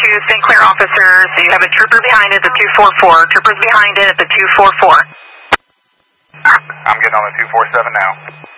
St. Clair officers. You have a trooper behind it at the 244. Troopers behind it at the 244. I'm getting on the 247 now.